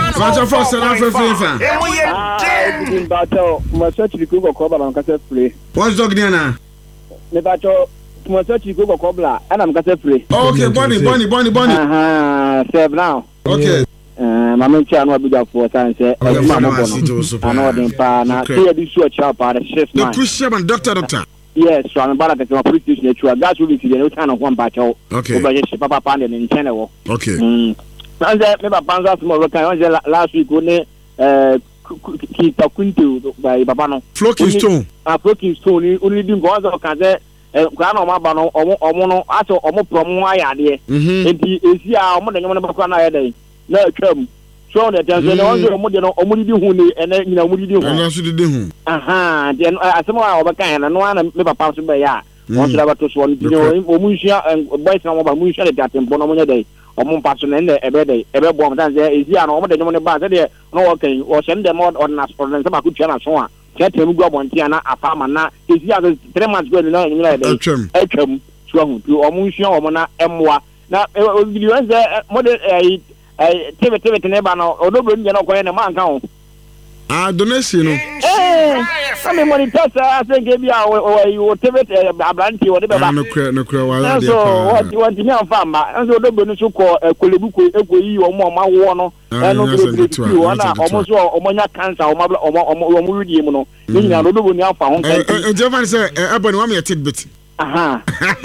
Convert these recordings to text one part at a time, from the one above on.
Father first and after favor. Battle, my search the Google Cobra and Cassette Free. What's dog Diana? The battle, my search the Google Cobra and I'm Cassette Free. Okay, Bonnie. Save now. Okay. Mamma Chan will be up for time. Say, I know them pa. See this show chap at the chef. The Christian and doctor. Yes, so I'm about to go to police station. That's really the kind of one battle. Okay. Papa Pan in channel. Okay. And maybe Panza tomorrow can last week when keep talking to by Babano. Floating stone. Floating stone. Only doing goes or can say, Grano Mabano or Mono, also or more from my idea. And he is here more than one of a day. No, come. So that there's no more than Omudi and then you know, what you do. And that's what you do. Then I somehow overcame and one never passed by. Once I was one, you know, Omusha and boys from Omusha at Bonomonia Day. Or one person in there every day, every bomb that there is here, no more than one bad there. No, okay, or send them out on us for them. Some good channel, so on. Get him go on Tiana, a farmer now. Is here 3 months going on in the Echem, Swam, to Omusha or Mona Emwa. Now, you answer more than TV never know, or no, you know, going a man count. Donation. I mean, when it does, I think maybe you will take it a branch or whatever. No credit. So, what you want to know, farmer, and so the bonus you call a Kulubu or more, my one, and almost or Monia cancer or Muridium. You know, the one you found. And Javan said, I want me a tidbit. Aha.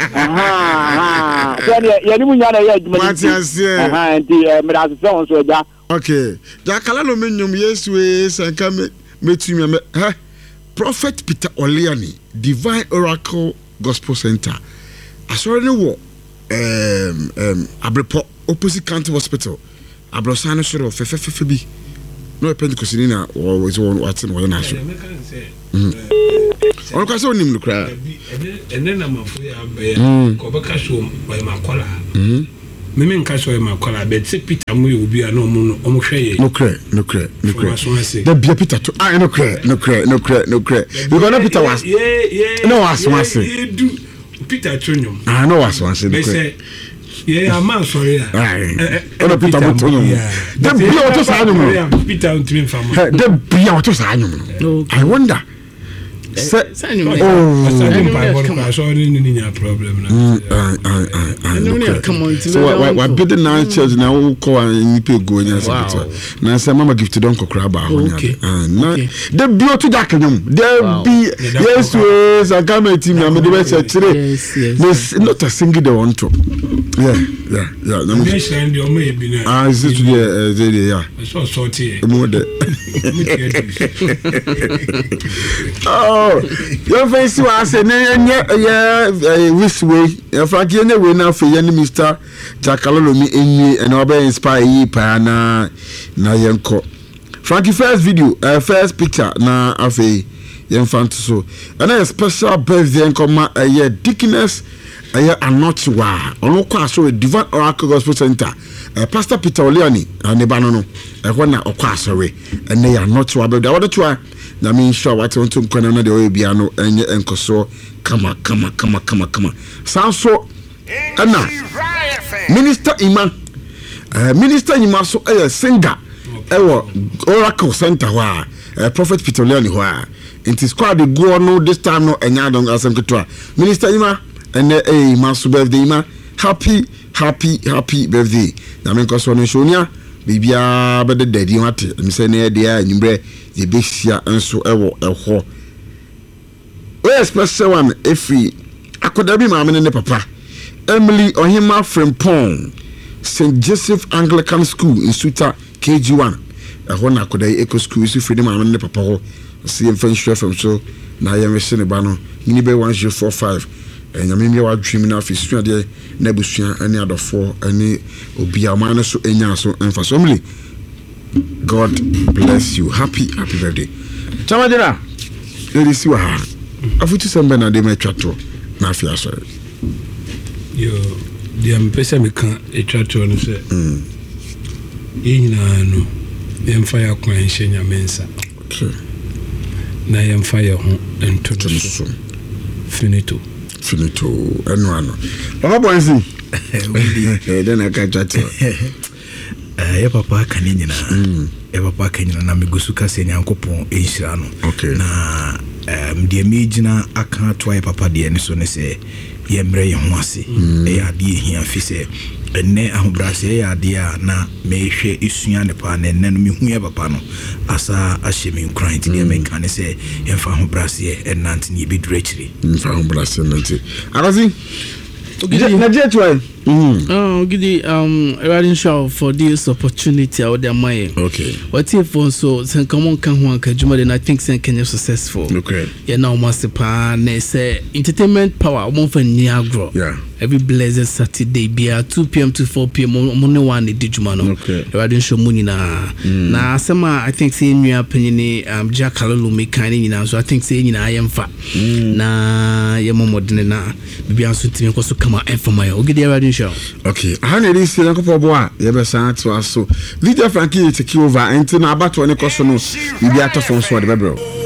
Okay. Jakalalo menyum Yesu and come metu me Prophet Peter Oliani, Divine Oracle Gospel Center. Asori wo Abrepo opposite county hospital. Abrosano soro fefe bi. No Pentecost ni na was one what's in na so. On ka so nim no kra. Ene na mafo ya be ko beka so by makola. Me nka so ma kola be se Peter mu obi a no omo hweye no cre the bia Peter to no cre we go no Peter was no was Peter Tonyum no was be say yeah man sorry no Peter Tonyum the bia to sa anyum Peter ntimi fam the bia to sa anyum I wonder problem so why bid na church na wo ko an nipa go nya secretary na say mama gift don kokra ba ho nya na the bio to that kanyum the be yes we sagama team na me dey say not a single they want to yeah na me send your me bi na is it the yeah so sorty mo de your face was this way. If I get away now for any Mr. Jakalolomi and Obe inspire ye pana na yanko. Frankie first video, first picture na afe infant so. And a special birthday and come a year Dickiness a year and not wa. On so a Divine Oracle Gospel Center. Pastor Peter Oliani and Nebanono. A one or class away. And they are not wa. But the other two na me sure what want to kwana na de obiano enye enkoso kama sound so ana minister Ima so singer ewo Oracle Center wa Prophet Peter Oliani wa it is called the go no this time no enya don asem ketwa minister Ima ene Ima so birthday Ima happy birthday na me nkoso no shonia bibia be de daddy wate me say na de a nyimbre ye besia enso ewo eho we special one efi akoda bi maame ne papa Emily Ohima Frimpong St. Joseph Anglican School in Suta KG1 eho na akoda eco school so free maame ne papa ho see em fan share from so na ye mese ne ba no ni be 1045 enyame mi wa dream na fi sua de na busua ani adofo ani obia man so enya so emfa so Emily God bless you. Happy birthday. Chamadira. Let us see what happens. Afuti sembe na de metwato na afia so. Yo, dia mpesa me kan etwato no se. Yina no. Dem fire kwan hye mensa. Okay. Na yem fire ho entoto so. Finito. Eno ano. Baba Bonzi. Then I can chat. ya papa kanina ya papa kanina na migusuka se nyankopon enhira no na de amigina aka to ya papa de ne so ne se ye mre ye ho ase ya de hia fi se enne ahobrase ya de a na mehwe esua ne pa na enne no mehu ya papa no asa ahye me nkran ti de me kan ne se ye fa ahobrase enante ne bi durechiri fa ahobrase nante arazi Nadia try. Gidi riding show for this opportunity out there my. Okay. What if also sen come on kan ho kan juma then I think sen Kenya successful. Okay. Yeah now must pa na say entertainment power mo fa ni agro. Yeah. Every blessed Saturday be 2 p.m. to 4 p.m. mo ne one di juma no. Okay. Riding show mo nyina. Na asema I think say nua panyin Jack Kalulu me kan nyina so I think say nyina ayemfa. Na ye momodene na bibia so timi ko so kama enfama yo. Ogidi riding show. Okay, I had this young couple of years to us. So, Lydia Frankie take over and to Nabato and Cosono, you be out of phone for the